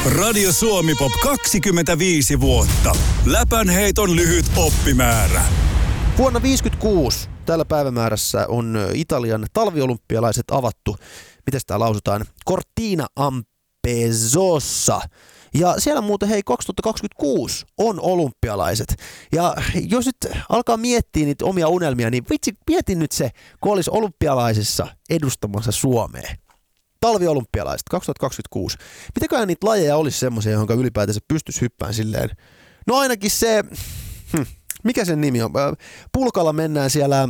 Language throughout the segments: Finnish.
Radio Suomi Pop 25 vuotta. Läpänheiton lyhyt oppimäärä. Vuonna 1956 tällä päivämäärässä on Italian talviolympialaiset avattu. Miten tämä lausutaan? Cortina Ampezzossa. Ja siellä muuten 2026 on olympialaiset. Ja jos nyt alkaa miettiä niitä omia unelmia, niin vitsi, mietin nyt se, kun olisi olympialaisissa edustamassa Suomea. Talviolympialaiset 2026. Mitäköhän niitä lajeja olisi semmoisia, johon ylipäätänsä pystyisi hyppään silleen? No ainakin se, mikä sen nimi on? Pulkalla mennään siellä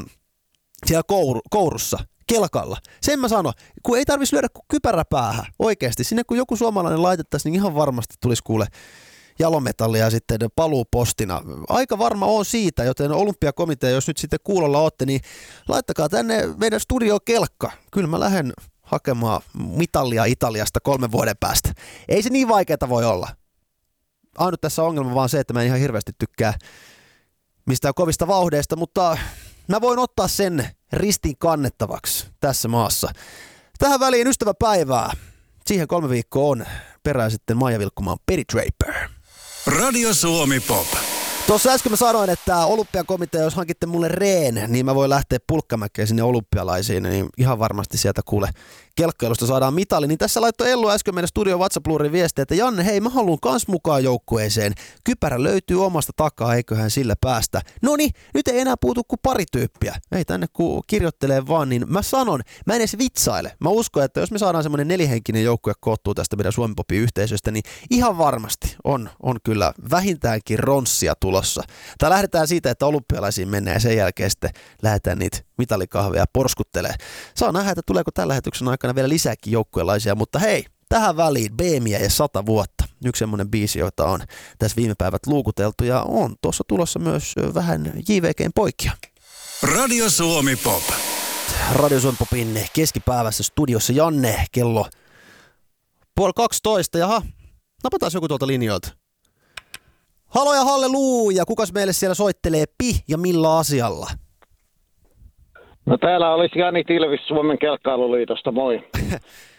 kourussa, kelkalla. Sen mä sanon, kun ei tarvitsisi lyödä kuin kypärä päähän. Oikeasti, sinne kun joku suomalainen laitettaisiin, niin ihan varmasti tulisi kuule jalometallia sitten paluupostina. Aika varma on siitä, joten olympiakomitea, jos nyt sitten kuulolla ootte, niin laittakaa tänne meidän studio kelkka. Kyllä mä lähden hakemaan mitallia Italiasta 3 vuoden päästä. Ei se niin vaikeaa voi olla. Ainut tässä ongelma vaan se, että mä en ihan hirveästi tykkää mistään kovista vauhdeista, mutta mä voin ottaa sen ristiin kannettavaksi tässä maassa. Tähän väliin ystäväpäivää. Siihen 3 viikkoa on perään sitten Maija Vilkkumaan Petty Draper. Radio Suomi Pop. Tuossa äsken mä sanoin, että olympiakomitea, jos hankitte mulle reen, niin mä voin lähteä pulkkamäkeen sinne olympialaisiin, niin ihan varmasti sieltä kuule kelkkailusta saadaan mitali. Niin tässä laittoi Ellu äsken meidän studio WhatsApp-luurin viestiä, että Janne, hei, mä haluan kans mukaan joukkueeseen. Kypärä löytyy omasta takaa, eiköhän sillä päästä. Noniin, nyt ei enää puutu kuin pari tyyppiä. Ei tänne kun kirjoittelee vaan, niin mä sanon, mä en edes vitsaile. Mä uskon, että jos me saadaan semmoinen 4-henkinen joukkue koottua tästä meidän Suomi Popin yhteisöstä, niin ihan varmasti on kyllä vähintäänkin ronssia tulossa. Tai lähdetään siitä, että olympialaisiin mennään ja sen jälkeen sitten lähdetään niitä mitalikahveja porskuttelemaan. Saa nähdä, että tuleeko tällä lähetyksen aikana vielä lisääkin joukkuelaisia, mutta hei, tähän väliin Beemiä ja 100 vuotta. Yksi semmoinen biisi, jota on tässä viime päivät luukuteltu ja on tuossa tulossa myös vähän JVG:n poikia. Radio Suomi Pop. Radio Suomi Popin keskipäivässä studiossa Janne, kello 11:30. Jaha, napataan joku tuolta linjoilta. Halo ja halleluuja, kukas meille siellä soittelee ja millä asialla? No täällä olisi Jani Tilvis Suomen Kelkkailuliitosta, moi.